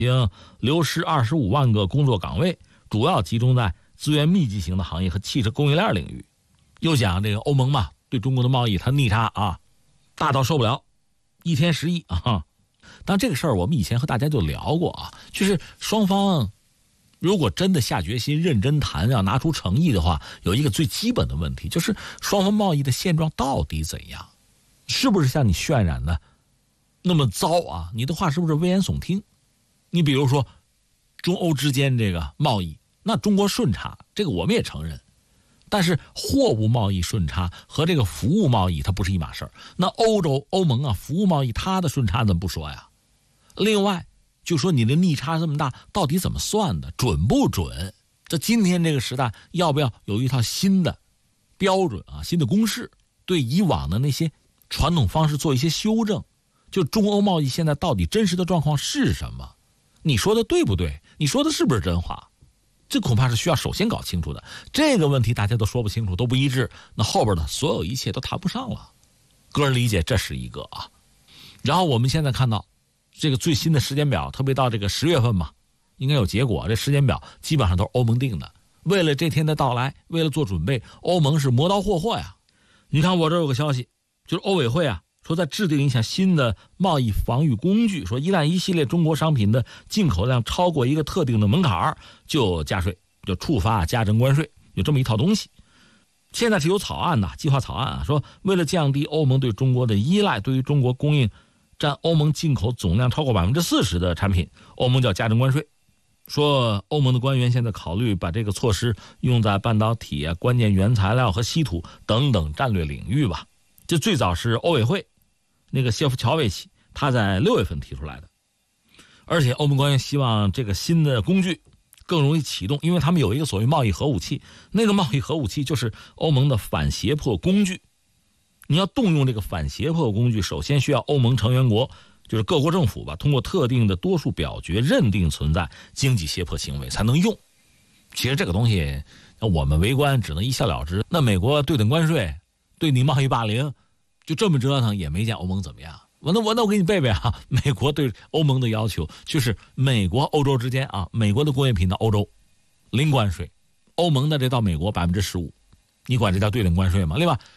已经流失25万个工作岗位，主要集中在资源密集型的行业和汽车供应链领域。又讲这个欧盟嘛，对中国的贸易它逆差啊，大到受不了，1天10亿啊。但这个事儿我们以前和大家就聊过啊，就是双方如果真的下决心认真谈，要拿出诚意的话，有一个最基本的问题，就是双方贸易的现状到底怎样？是不是像你渲染的那么糟啊？你的话是不是危言耸听？你比如说中欧之间这个贸易，那中国顺差，这个我们也承认，但是货物贸易顺差和这个服务贸易它不是一码事儿。那欧盟啊，服务贸易它的顺差怎么不说呀？另外就说你的逆差这么大，到底怎么算的，准不准？这今天这个时代要不要有一套新的标准啊，新的公式，对以往的那些传统方式做一些修正？就中欧贸易现在到底真实的状况是什么？你说的对不对？你说的是不是真话？这恐怕是需要首先搞清楚的。这个问题大家都说不清楚，都不一致，那后边的所有一切都谈不上了。个人理解这是一个啊。然后我们现在看到这个最新的时间表，特别到这个10月份嘛，应该有结果。这时间表基本上都是欧盟定的。为了这天的到来，为了做准备，欧盟是磨刀霍霍呀。你看我这有个消息，就是欧委会啊说在制定一项新的贸易防御工具，说一旦一系列中国商品的进口量超过一个特定的门槛，就加税，就触发加征关税，有这么一套东西。现在是有草案的，计划草案啊，说为了降低欧盟对中国的依赖，对于中国供应占欧盟进口总量超过40%的产品，欧盟就要加征关税。说欧盟的官员现在考虑把这个措施用在半导体啊、关键原材料和稀土等等战略领域吧。这最早是欧委会那个谢夫乔维奇他在6月份提出来的，而且欧盟官员希望这个新的工具更容易启动，因为他们有一个所谓贸易核武器，那个贸易核武器就是欧盟的反胁迫工具。你要动用这个反胁迫工具，首先需要欧盟成员国，就是各国政府吧，通过特定的多数表决认定存在经济胁迫行为才能用。其实这个东西我们围观只能一笑了之。那美国对等关税，对你贸易霸凌，就这么折腾也没见欧盟怎么样。那我给你背背啊，美国对欧盟的要求就是美国欧洲之间啊，美国的工业品到欧洲零关税，欧盟的这到美国15%，你管这叫对等关税吗？另外